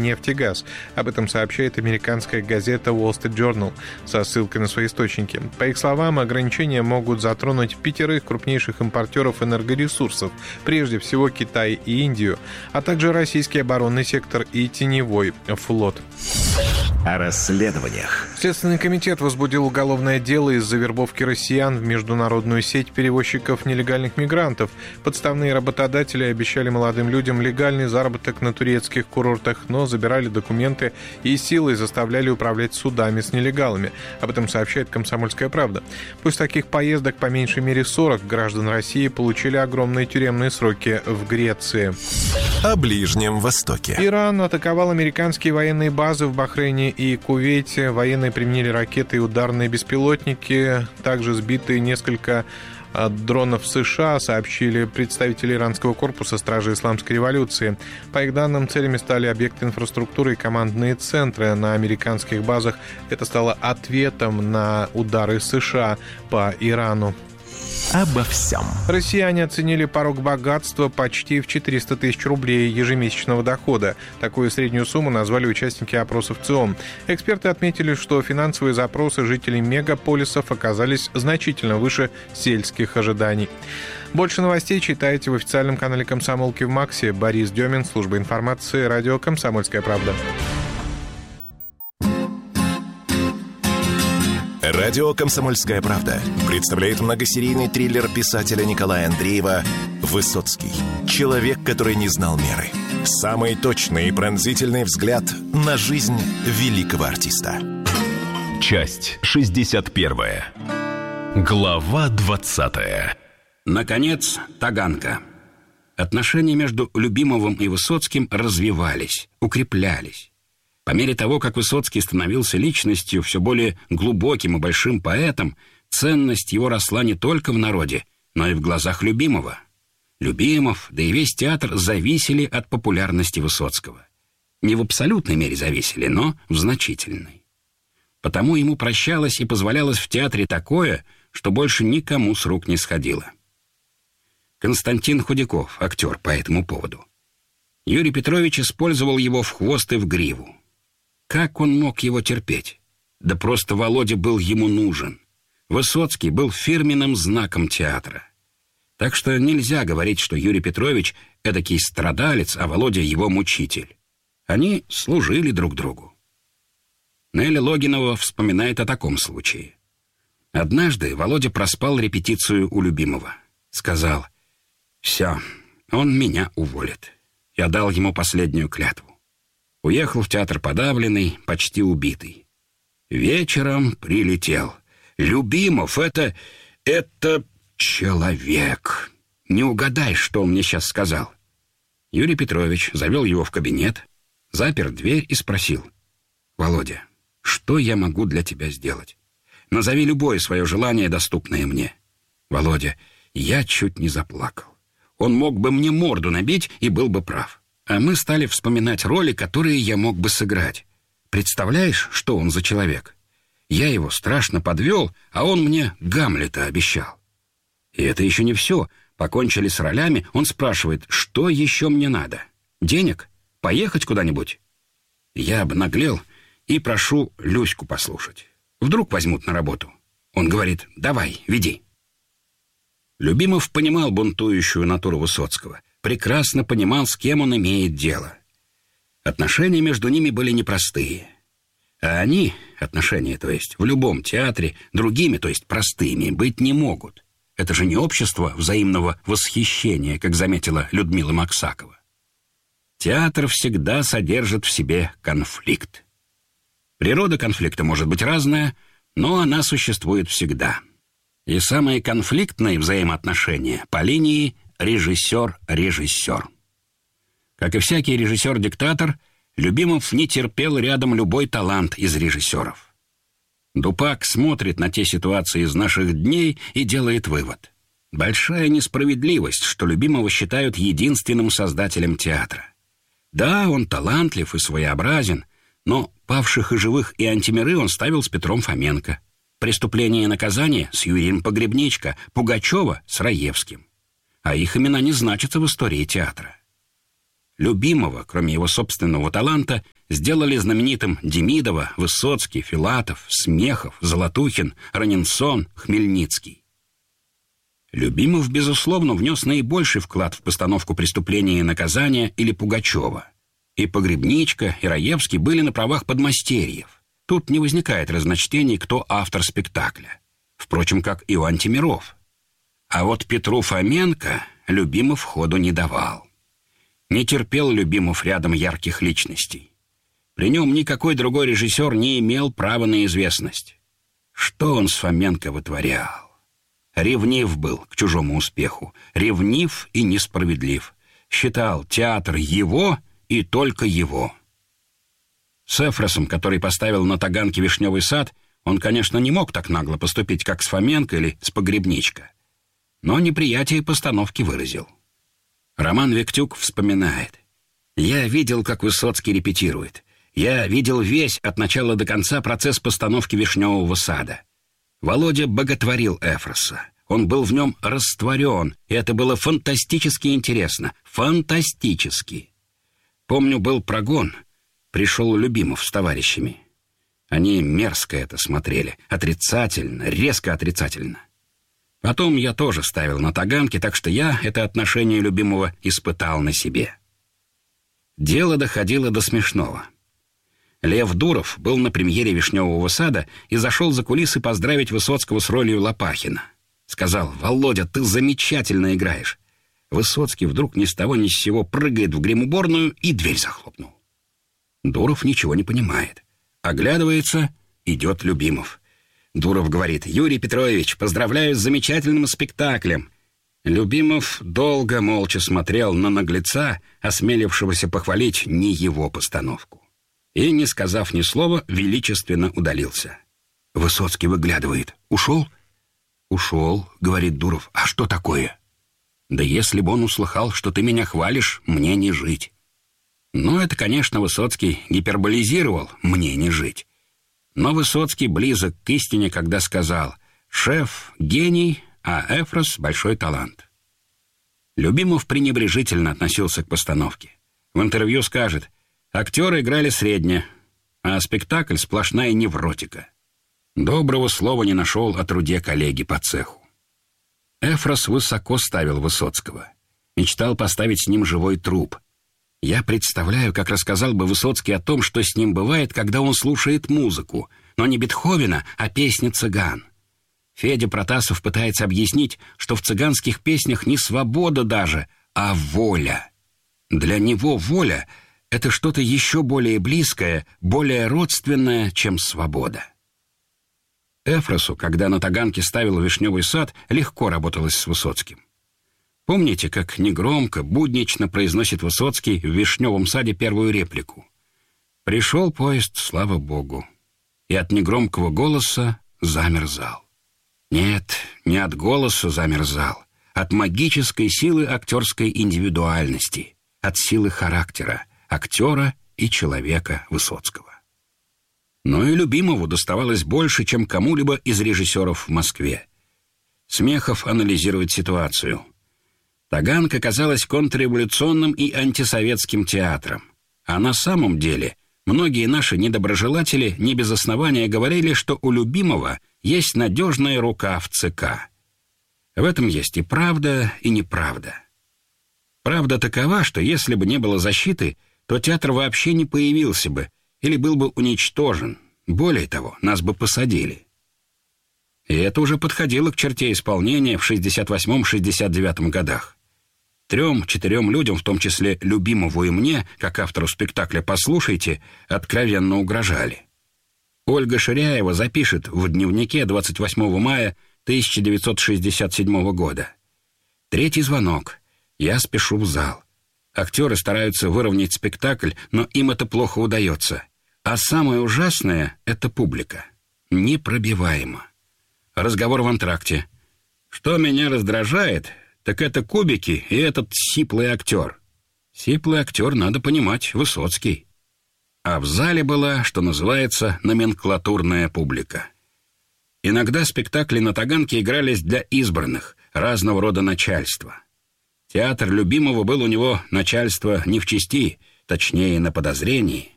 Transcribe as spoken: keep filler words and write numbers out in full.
нефть и газ. Об этом сообщает американская газета Wall Street Journal со ссылкой на свои источники. По их словам, ограничения могут затронуть пятерых крупнейших импортеров энергоресурсов, прежде всего Китай и Индию, а также российский оборонный сектор и теневой флот. О расследованиях. Следственный комитет возбудил уголовное дело из-за вербовки россиян в международную сеть перевозчиков нелегальных мигрантов. Подставные работодатели обещали молодым людям легальный заработок на турецких курортах, но забирали документы и силой заставляли управлять судами с нелегалами. Об этом сообщает «Комсомольская правда». После таких поездок по меньшей мере сорок граждан России получили огромные тюремные сроки в Греции. О Ближнем Востоке. Иран атаковал американские военные базы в Бахрейне и Кувейте. Военные применили ракеты и ударные беспилотники. Также сбиты несколько дронов США, сообщили представители иранского корпуса Стражи Исламской революции. По их данным, целями стали объекты инфраструктуры и командные центры на американских базах. Это стало ответом на удары США по Ирану. Обо всем. Россияне оценили порог богатства почти в четыреста тысяч рублей ежемесячного дохода. Такую среднюю сумму назвали участники опросов ЦИОМ. Эксперты отметили, что финансовые запросы жителей мегаполисов оказались значительно выше сельских ожиданий. Больше новостей читайте в официальном канале «Комсомолки» в Максе. Борис Демин, служба информации, радио «Комсомольская правда». Радио «Комсомольская правда» представляет многосерийный триллер писателя Николая Андреева «Высоцкий. Человек, который не знал меры». Самый точный и пронзительный взгляд на жизнь великого артиста. Часть шестьдесят первая. Глава двадцатая. Наконец, Таганка. Отношения между Любимовым и Высоцким развивались, укреплялись. По мере того, как Высоцкий становился личностью, все более глубоким и большим поэтом, ценность его росла не только в народе, но и в глазах Любимова. Любимов, да и весь театр зависели от популярности Высоцкого. Не в абсолютной мере зависели, но в значительной. Потому ему прощалось и позволялось в театре такое, что больше никому с рук не сходило. Константин Худяков, актер, по этому поводу. Юрий Петрович использовал его в хвост и в гриву. Как он мог его терпеть? Да просто Володя был ему нужен. Высоцкий был фирменным знаком театра. Так что нельзя говорить, что Юрий Петрович эдакий страдалец, а Володя его мучитель. Они служили друг другу. Нелли Логинова вспоминает о таком случае. Однажды Володя проспал репетицию у Любимова. Сказал: «Все, он меня уволит». Я дал ему последнюю клятву. Уехал в театр подавленный, почти убитый. Вечером прилетел. Любимов — это... это человек. Не угадай, что он мне сейчас сказал. Юрий Петрович завел его в кабинет, запер дверь и спросил: «Володя, что я могу для тебя сделать? Назови любое свое желание, доступное мне». Володя: «Я чуть не заплакал. Он мог бы мне морду набить и был бы прав. А мы стали вспоминать роли, которые я мог бы сыграть. Представляешь, что он за человек? Я его страшно подвел, а он мне Гамлета обещал. И это еще не все. Покончили с ролями, он спрашивает, что еще мне надо? Денег? Поехать куда-нибудь?» Я обнаглел и прошу Люську послушать. Вдруг возьмут на работу. Он говорит: «Давай, веди». Любимов понимал бунтующую натуру Высоцкого, прекрасно понимал, с кем он имеет дело. Отношения между ними были непростые. А они, отношения, то есть, в любом театре, другими, то есть, простыми, быть не могут. Это же не общество взаимного восхищения, как заметила Людмила Максакова. Театр всегда содержит в себе конфликт. Природа конфликта может быть разная, но она существует всегда. И самые конфликтные взаимоотношения по линии режиссер-режиссер. Как и всякий режиссер-диктатор, Любимов не терпел рядом любой талант из режиссеров. Дупак смотрит на те ситуации из наших дней и делает вывод. Большая несправедливость, что Любимова считают единственным создателем театра. Да, он талантлив и своеобразен, но «Павших и живых» и «Антимиры» он ставил с Петром Фоменко. «Преступление и наказание» с Юрием Погребничко, «Пугачева» с Раевским. А их имена не значатся в истории театра. Любимого, кроме его собственного таланта, сделали знаменитым Демидова, Высоцкий, Филатов, Смехов, Золотухин, Ранинсон, Хмельницкий. Любимов, безусловно, внес наибольший вклад в постановку «Преступления и наказания» или Пугачева. И Погребничка, и Раевский были на правах подмастерьев. Тут не возникает разночтений, кто автор спектакля. Впрочем, как и у Антимиров. А вот Петру Фоменко Любимов ходу не давал. Не терпел Любимов рядом ярких личностей. При нем никакой другой режиссер не имел права на известность. Что он с Фоменко вытворял? Ревнив был к чужому успеху. Ревнив и несправедлив. Считал театр его и только его. С Эфросом, который поставил на Таганке «Вишневый сад», он, конечно, не мог так нагло поступить, как с Фоменко или с Погребничка. Но неприятие постановки выразил. Роман Виктюк вспоминает. «Я видел, как Высоцкий репетирует. Я видел весь от начала до конца процесс постановки «Вишневого сада». Володя боготворил Эфроса. Он был в нем растворен, и это было фантастически интересно. Фантастически. Помню, был прогон. Пришел Любимов с товарищами. Они мерзко это смотрели. Отрицательно, резко отрицательно. Потом я тоже ставил на Таганке, так что я это отношение Любимого испытал на себе. Дело доходило до смешного. Лев Дуров был на премьере «Вишневого сада» и зашел за кулисы поздравить Высоцкого с ролью Лопахина. Сказал: «Володя, ты замечательно играешь». Высоцкий вдруг ни с того ни с сего прыгает в гримуборную и дверь захлопнул. Дуров ничего не понимает. Оглядывается, идет Любимов. Дуров говорит: «Юрий Петрович, поздравляю с замечательным спектаклем». Любимов долго молча смотрел на наглеца, осмелившегося похвалить не его постановку. И, не сказав ни слова, величественно удалился. Высоцкий выглядывает. «Ушел?» «Ушел», — говорит Дуров. «А что такое?» «Да если бы он услыхал, что ты меня хвалишь, мне не жить». Ну, это, конечно, Высоцкий гиперболизировал «мне не жить». Но Высоцкий близок к истине, когда сказал: «Шеф — гений, а Эфрос — большой талант». Любимов пренебрежительно относился к постановке. В интервью скажет: «Актеры играли средне, а спектакль — сплошная невротика». Доброго слова не нашел о труде коллеги по цеху. Эфрос высоко ставил Высоцкого. Мечтал поставить с ним живой труп. Я представляю, как рассказал бы Высоцкий о том, что с ним бывает, когда он слушает музыку, но не Бетховена, а песни цыган. Федя Протасов пытается объяснить, что в цыганских песнях не свобода даже, а воля. Для него воля — это что-то еще более близкое, более родственное, чем свобода. Эфросу, когда на Таганке ставил «Вишневый сад», легко работалось с Высоцким. Помните, как негромко, буднично произносит Высоцкий в «Вишневом саде» первую реплику? «Пришел поезд, слава Богу». И от негромкого голоса замер зал. Нет, не от голоса замер зал, от магической силы актерской индивидуальности, от силы характера актера и человека Высоцкого. Но и Любимову доставалось больше, чем кому-либо из режиссеров в Москве. Смехов анализирует ситуацию. Таганка казалась контрреволюционным и антисоветским театром. А на самом деле многие наши недоброжелатели не без основания говорили, что у Любимова есть надежная рука в ЦК. В этом есть и правда, и неправда. Правда такова, что если бы не было защиты, то театр вообще не появился бы или был бы уничтожен. Более того, нас бы посадили. И это уже подходило к черте исполнения в шестьдесят восьмом — шестьдесят девятом годах. Трем-четырем людям, в том числе Любимову и мне, как автору спектакля «Послушайте», откровенно угрожали. Ольга Ширяева запишет в дневнике двадцать восьмого мая тысяча девятьсот шестьдесят седьмого года. Третий звонок. Я спешу в зал. Актеры стараются выровнять спектакль, но им это плохо удается. А самое ужасное — это публика. Непробиваемо. Разговор в антракте. Что меня раздражает, так это кубики и этот сиплый актер. Сиплый актер, надо понимать, Высоцкий. А в зале была, что называется, номенклатурная публика. Иногда спектакли на Таганке игрались для избранных, разного рода начальства. Театр любимого был у него начальство не в чести, точнее, на подозрении.